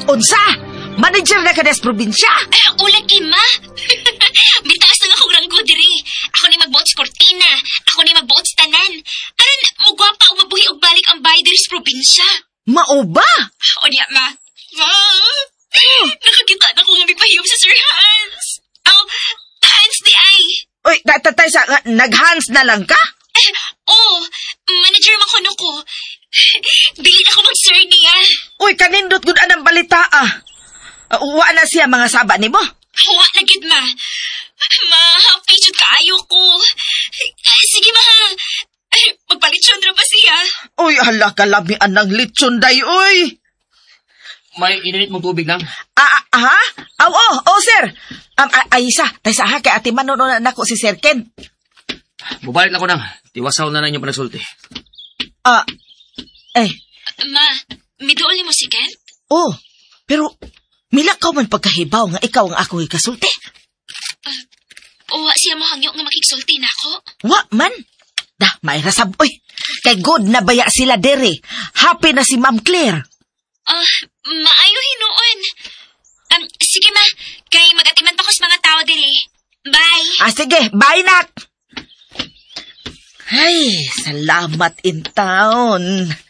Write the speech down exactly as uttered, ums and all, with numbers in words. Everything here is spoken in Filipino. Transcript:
Unsa? Manager na ka des probinsya? Ay, ulat kay ma. Bitaas na ako ranggo diri. Ako ni magbuot sa kortina. Ako ni magbuot sa tanan. Aron, mugwapa o mabuhi og balik ang bahay diri sa probinsya. Mao ba? O diya, ma. Ma. Nakakita na ko nga mipahiyom sa Sir Hans. Oh, Hans di ay. Uy, tatatay sa, nag-Hans na lang ka? Eh, oh, manager makuno ko. Dili na ko mag-sir niya. Uy, kanindot gud anang balita ah. Uh, Uwa na siya mga saba ni mo. Huwa na gid ma. Ma, happy jud kaayo ko. Ay, sige ma. Ay, magpalitsyon ra ba siya? Uy, hala kalamian ng lechon day, uy. May init mong tubig lang. Ah, ah, ha? Aw, oh, oh, sir. Um, ay, isa, tayo sa ha, kay ati manununan ako si Sir Ken. Mubalik na ko nang. Tiwasaw na na inyo panagsulti. Ah, eh. Ma, miduol mo si Ken? Oh, pero milakaw man pagkahibaw nga ikaw ang akong ikasulti. Uh, uwa siya mahangyo nga makiksulti na ako? Wa man. Dah, may rasab, uy. Kay good na baya sila dere. Happy na si Ma'am Claire. Ah, uh, maayo hinuon. Um, sige ma, kay magatiman pa ko sa mga tao diri. Bye. Ah, sige, bye nak. Ay, salamat in town.